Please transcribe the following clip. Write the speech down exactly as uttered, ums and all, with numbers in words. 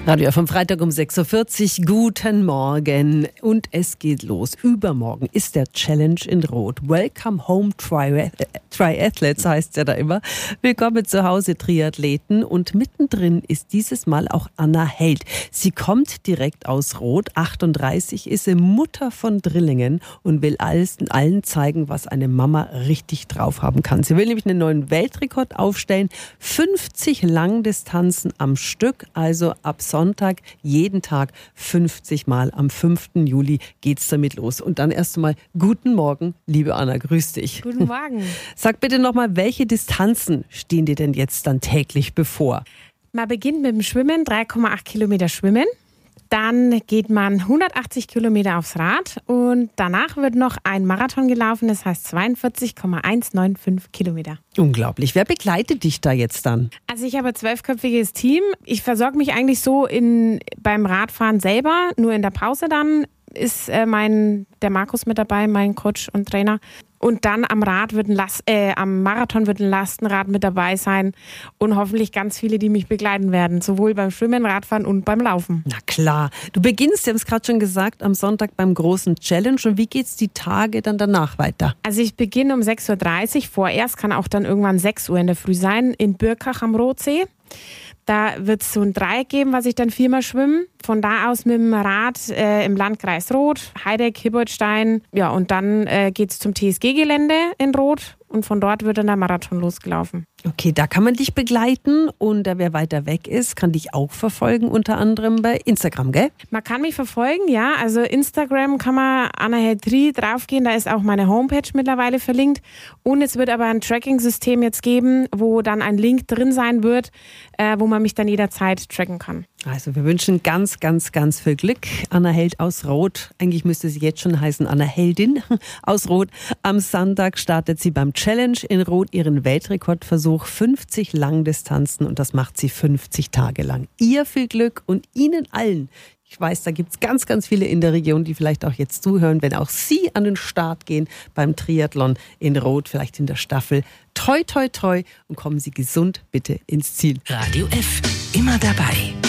Radio vom Freitag um sechs Uhr vierzig. Guten Morgen. Und es geht los. Übermorgen ist der Challenge in Rot. Welcome Home Triath- Triathletes heißt ja da immer. Willkommen zu Hause Triathleten. Und mittendrin ist dieses Mal auch Anna Held. Sie kommt direkt aus Rot, achtunddreißig, ist Mutter von Drillingen und will alles, allen zeigen, was eine Mama richtig drauf haben kann. Sie will nämlich einen neuen Weltrekord aufstellen. fünfzig Langdistanzen am Stück, also ab Sonntag, jeden Tag fünfzig Mal. Am fünften Juli geht's damit los. Und dann erst einmal guten Morgen, liebe Anna, grüß dich. Guten Morgen. Sag bitte nochmal, welche Distanzen stehen dir denn jetzt dann täglich bevor? Man beginnt mit dem Schwimmen, drei Komma acht Kilometer schwimmen. Dann geht man hundertachtzig Kilometer aufs Rad und danach wird noch ein Marathon gelaufen, das heißt zweiundvierzig Komma hundertfünfundneunzig Kilometer. Unglaublich. Wer begleitet dich da jetzt dann? Also ich habe ein zwölfköpfiges Team. Ich versorge mich eigentlich so in, beim Radfahren selber, nur in der Pause dann ist äh, mein, der Markus mit dabei, mein Coach und Trainer. Und dann am Rad wird ein Last, äh, am Marathon wird ein Lastenrad mit dabei sein und hoffentlich ganz viele, die mich begleiten werden, sowohl beim Schwimmen, Radfahren und beim Laufen. Na klar. Du beginnst, Sie haben es gerade schon gesagt, am Sonntag beim großen Challenge. Und wie geht's die Tage dann danach weiter? Also ich beginne um sechs Uhr dreißig, vorerst kann auch dann irgendwann sechs Uhr in der Früh sein, in Birkach am Rotsee. Da wird es so ein Dreieck geben, was ich dann viermal schwimme. Von da aus mit dem Rad äh, im Landkreis Rot, Heideck, Hibbertstein. Ja, und dann äh, geht es zum T S G-Gelände in Rot. Und von dort wird dann der Marathon losgelaufen. Okay, da kann man dich begleiten. Und wer weiter weg ist, kann dich auch verfolgen, unter anderem bei Instagram, gell? Man kann mich verfolgen, ja. Also Instagram kann man Anna Held Tri draufgehen. Da ist auch meine Homepage mittlerweile verlinkt. Und es wird aber ein Tracking-System jetzt geben, wo dann ein Link drin sein wird, äh, wo man mich dann jederzeit tracken kann. Also wir wünschen ganz, ganz, ganz viel Glück. Anna Held aus Rot, eigentlich müsste sie jetzt schon heißen Anna Heldin aus Rot. Am Sonntag startet sie beim Challenge in Rot ihren Weltrekordversuch, fünfzig Langdistanzen, und das macht sie fünfzig Tage lang. Ihr viel Glück und Ihnen allen. Ich weiß, da gibt es ganz, ganz viele in der Region, die vielleicht auch jetzt zuhören, wenn auch Sie an den Start gehen beim Triathlon in Rot, vielleicht in der Staffel. Toi, toi, toi und kommen Sie gesund bitte ins Ziel. Radio F, immer dabei.